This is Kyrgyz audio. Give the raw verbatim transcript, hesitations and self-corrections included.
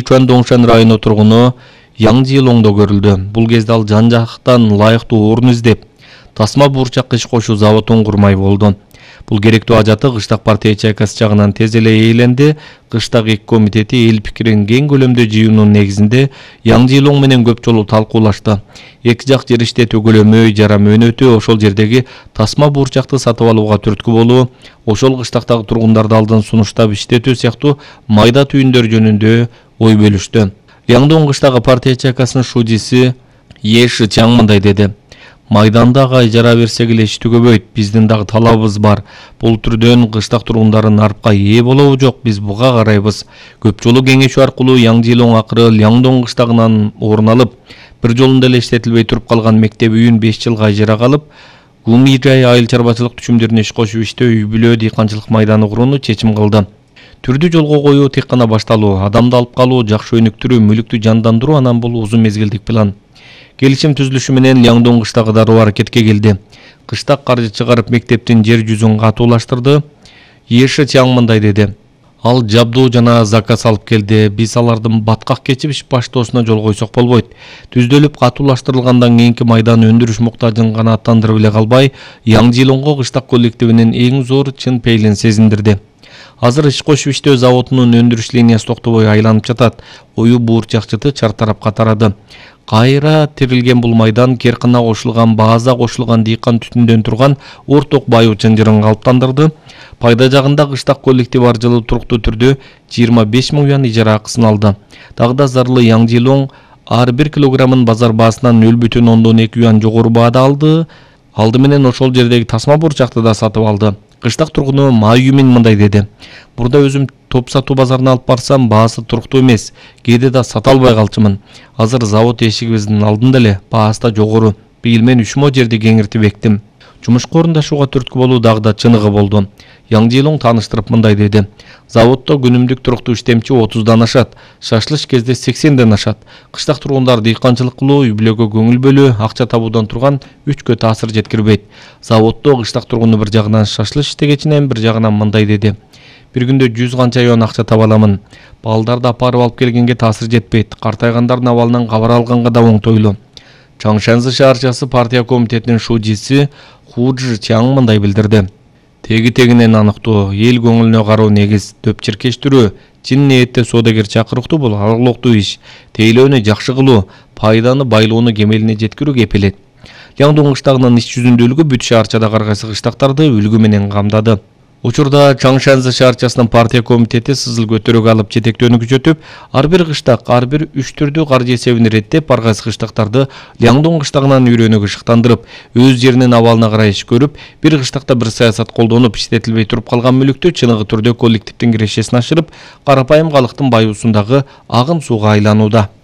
Чуандоңшан району тургуну Яң Жылоңдо көрүлдү. Бул кезде ал жан жактан ылайыктуу орун издеп, тасма буурчак иш кошуу заводун курмай болду. Бул керектүү ажаты Кыштак партия ячейкасы жагынан тез эле ээленди. Кыштак эки комитети эл пикирин кең көлөмдө жыюунун негизинде Яң Жылоң менен көп жолу талкуулашты. Эки жак жер иштетүү көлөмү, ижара мөөнөтү, ошол жердеги тасма буурчакты сатып алууга түрткү болуу, ошол кыштактагы тургундарды алдын сунуштап иштетүү сыяктуу майда түйүндөр жөнүндө ой бөлүштү. Яңдоң кыштагы партия ячейкасынын шудиси Еши Чаң мындай деди: Майдандагы ижара берсек эле иштүү көбөйт. Биздин дагы талабыбыз бар. Бул түрдөн кыштак тургундары нарыпка ээ болобу жок, биз буга карайбыз. Көп жолу кеңешүү аркылуу Яң Жылоң акыры Яңдоң кыштагынан орун алып, бир жолунда эле иштетилбей туруп калган мектеп үйүн беш жылга ижарага алып, Гуми жай айыл чарбачылык түшүмдөрүнө иш кошуп иштөө, үй бүлө дыйканчылык майданы курууну чечим кылды. Түрдү жолго коюу тек гана башталуу, адамды алып калуу, жакшы өнүктүрүү, мүлүктү жандандыруу, анан бул узун мезгилдик план. Келишим түзүлүшү менен Яңдоң кыштагы дароо аракетке келди. Кыштак каржы чыгарып мектептин жер жүзүн катуулаштырды. Еши Чаң мындай деди: Ал жабдуу жана заказ алып келди. Биз алардын баткак кечип иш баштоосуна жол койсок болбойт. Түздөлүп катуулаштырылгандан кийинки майдан өндүрүш муктажын гана аттандырып эле калбай, Яң Жылоңго кыштак коллективинин эң зор чын пейлин сезиндирди. Азыр иш кошуп иштөө заводунун өндүрүш линиясы токтобой айланып жатат. Ою буурчакчыты чар тарапка тарады. Кайра тирилген бул майдан Керкына кошулган, Бааза кошулган дыйкан түтүндөн турган орток байуу чынжырын калыптандырды. Пайда жагында кыштак коллектив ар жылы туруктуу түрдө жыйырма беш миң юан ижара акысын алды. Дагы да зарлы Яң Жылоң ар бир килограммын базар баасынан нөл бүтүн ондон эки юан жогору баада алды. Алды менен ошол жердеги тасма буурчакты да сатып алды. Кыштак тургуну Майюмин мындай деди: Бурда өзүм топ сатуу базарына алып барсам, баасы туруктуу эмес, кээде да сата албай калчумун. Азыр завод эшигибиздин алдында эле, баасы да жогору. Быйыл мен үч мо жерди кеңиртип эктим. Жумушка орундашууга түрткү болуу дагы да чыныгы болду. Яң Жылоң тааныштырып мындай деди: Заводдо күнүмдүк туруктуу иштемчи отуздан ашат, шашлыш кезде сексенден ашат. Кыштак тургундар дыйканчылык кылуу, үй бүлөгө көңүл бөлүү, акча табуудан турган үчкө таасир жеткирбейт. Заводдо кыштак тургуну бир жагынан шашлыш иштегечинен, бир жагынан мындай деди: Бир күндө жүз канча юан акча таба аламын. Балдарды апарып алып келгенге таасир жетпейт. Картайгандардын абалынан кабар алганга да оңтойлуу. Чаңшанзы шаарчасы партия комитетинин шудиси Хужи Чаң мындай билдирди: Теги тегинен аныктуу, эл көңүлүнө кароо негиз, төпчиркештирүү, чын ниетте соодагер чакырыктуу бул алгылыктуу иш. Тейлөөнү жакшы кылуу, пайданы байлоону кемелине жеткирүү кепилет. Яңдоң кыштагынын иш жүзүндүүлүгү бүт шаарчада ар кайсы кыштактарды үлгү менен камдады. Учурда Чаңшанзы шаарчасынын партия комитети сызыл көтөрүүгө алып жетектөөнү күчөтүп, ар бир кыштак, ар бир үч түрдүү каржы эсебин реттеп, ар кайсы кыштактарды Яңдоң кыштагынан үйрөнүүгө шыктандырып, өз жеринин абалына карай иш көрүп, бир кыштакта бир саясат колдонуп, иштетилбей туруп калган мүлүктү чыныгы түрдө коллективдин кирешесин ашырып, карапайым калктын баюусундагы агын сууга айланууда.